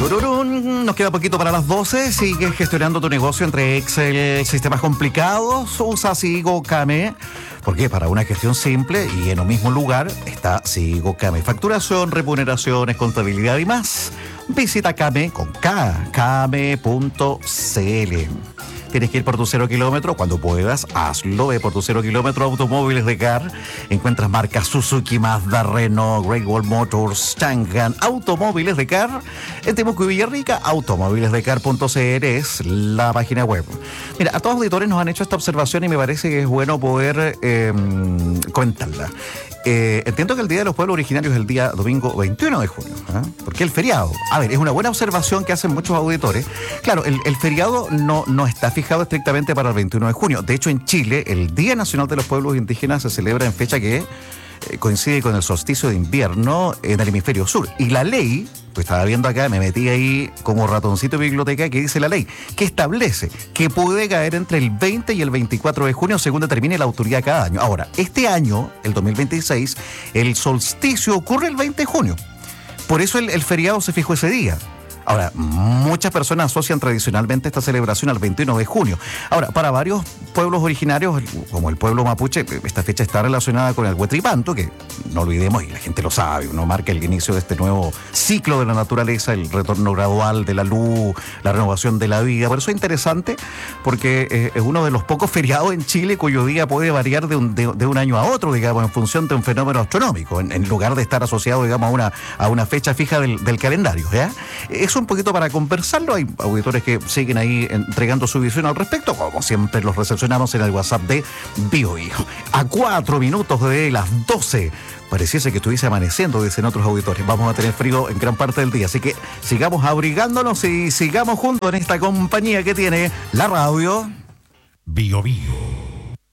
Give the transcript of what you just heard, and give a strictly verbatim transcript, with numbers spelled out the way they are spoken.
Tururún, nos queda poquito para las doce. Sigues gestionando tu negocio entre Excel, sistemas complicados. Usa Sigo Kame, porque para una gestión simple y en un mismo lugar está Sigo Kame. Facturación, remuneraciones, contabilidad y más. Visita Kame con K, kame punto cl. Tienes que ir por tu cero kilómetro, cuando puedas, hazlo. Ve por tu cero kilómetro. Automóviles de Car. Encuentras marcas Suzuki, Mazda, Renault, Great Wall Motors, Changan. Automóviles de Car. En Temuco y Villarrica, automóviles de car punto cl es la página web. Mira, a todos los auditores nos han hecho esta observación y me parece que es bueno poder eh, comentarla. Eh, entiendo que el Día de los Pueblos Originarios es el día domingo veintiuno de junio. ¿eh? ¿Por qué el feriado? A ver, es una buena observación que hacen muchos auditores. Claro, el, el feriado no, no está fijado estrictamente para el veintiuno de junio. De hecho, en Chile, el Día Nacional de los Pueblos Indígenas se celebra en fecha que eh, coincide con el solsticio de invierno en el hemisferio sur. Y la ley, pues estaba viendo acá, me metí ahí como ratoncito de biblioteca, que dice la ley, que establece que puede caer entre el veinte y el veinticuatro de junio según determine la autoridad cada año. Ahora, este año, el dos mil veintiséis, el solsticio ocurre el veinte de junio. Por eso el, el feriado se fijó ese día. Ahora, muchas personas asocian tradicionalmente esta celebración al veintiuno de junio. Ahora, para varios pueblos originarios, como el pueblo mapuche, esta fecha está relacionada con el Huetripanto, que no olvidemos, y la gente lo sabe, uno marca el inicio de este nuevo ciclo de la naturaleza, el retorno gradual de la luz, la renovación de la vida. Por eso es interesante, porque es uno de los pocos feriados en Chile cuyo día puede variar de un, de, de un año a otro, digamos, en función de un fenómeno astronómico, en, en lugar de estar asociado, digamos, a una, a una fecha fija del, del calendario, ¿ya? Es un poquito para conversarlo. Hay auditores que siguen ahí entregando su visión al respecto. Como siempre, los recepcionamos en el WhatsApp de BioBio. A cuatro minutos de las doce. Pareciese que estuviese amaneciendo, dicen otros auditores. Vamos a tener frío en gran parte del día. Así que sigamos abrigándonos y sigamos juntos en esta compañía que tiene la radio BioBio.